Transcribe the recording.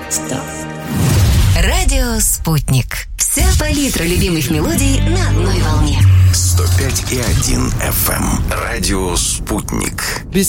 Радио «Спутник». Вся палитра любимых мелодий на одной волне. 105,1 FM. Радио «Спутник». Без